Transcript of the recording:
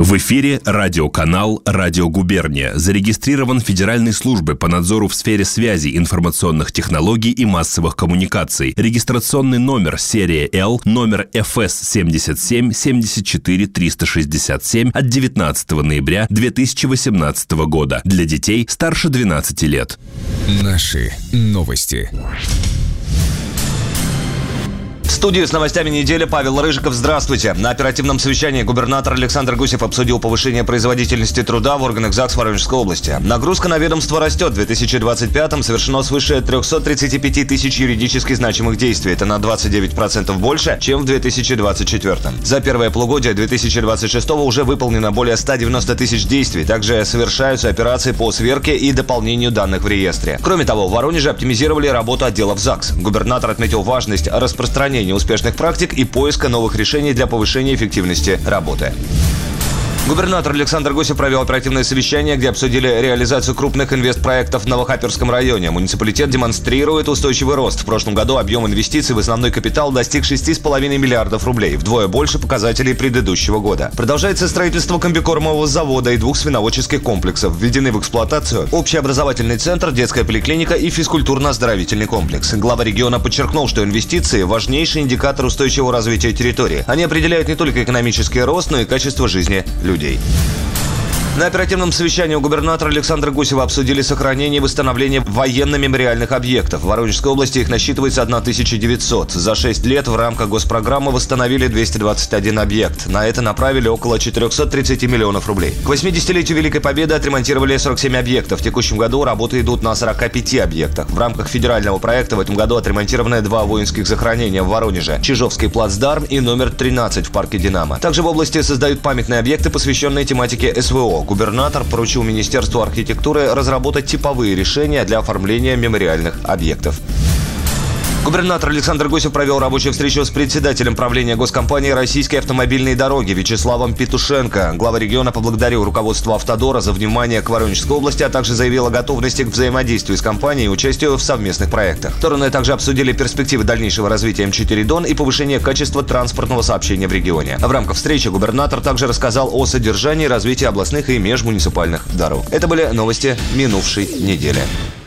В эфире радиоканал «Радио Губерния». Зарегистрирован Федеральной службой по надзору в сфере связи, информационных технологий и массовых коммуникаций. Регистрационный номер серия Л, номер ФС 77 74 367 от 19 ноября 2018 года. Для детей старше 12 лет. Наши новости. В студии с новостями недели Павел Рыжиков. Здравствуйте. На оперативном совещании губернатор Александр Гусев обсудил повышение производительности труда в органах ЗАГС Воронежской области. Нагрузка на ведомство растет. В 2025-м совершено свыше 335 тысяч юридически значимых действий. Это на 29% больше, чем в 2024-м. За первое полугодие 2026-го уже выполнено более 190 тысяч действий. Также совершаются операции по сверке и дополнению данных в реестре. Кроме того, в Воронеже оптимизировали работу отделов ЗАГС. Губернатор отметил важность распространения успешных практик и поиска новых решений для повышения эффективности работы. Губернатор Александр Гусев провел оперативное совещание, где обсудили реализацию крупных инвестпроектов в Новохаперском районе. Муниципалитет демонстрирует устойчивый рост. В прошлом году объем инвестиций в основной капитал достиг 6,5 миллиардов рублей, вдвое больше показателей предыдущего года. Продолжается строительство комбикормового завода и 2 свиноводческих комплексов. Введены в эксплуатацию общеобразовательный центр, детская поликлиника и физкультурно-оздоровительный комплекс. Глава региона подчеркнул, что инвестиции – важнейший индикатор устойчивого развития территории. Они определяют не только экономический рост, но и качество жизни людей. На оперативном совещании у губернатора Александра Гусева обсудили сохранение и восстановление военно-мемориальных объектов. В Воронежской области их насчитывается 1900. За 6 лет в рамках госпрограммы восстановили 221 объект. На это направили около 430 миллионов рублей. К 80-летию Великой Победы отремонтировали 47 объектов. В текущем году работы идут на 45 объектах. В рамках федерального проекта в этом году отремонтированы 2 воинских захоронения в Воронеже. Чижовский плацдарм и номер 13 в парке «Динамо». Также в области создают памятные объекты, посвященные тематике СВО. Губернатор поручил Министерству архитектуры разработать типовые решения для оформления мемориальных объектов. Губернатор Александр Гусев провел рабочую встречу с председателем правления госкомпании «Российские автомобильные дороги» Вячеславом Петушенко. Глава региона поблагодарил руководство «Автодора» за внимание к Воронежской области, а также заявил о готовности к взаимодействию с компанией и участию в совместных проектах. Стороны также обсудили перспективы дальнейшего развития М4 Дон и повышения качества транспортного сообщения в регионе. В рамках встречи губернатор также рассказал о содержании развития областных и межмуниципальных дорог. Это были новости минувшей недели.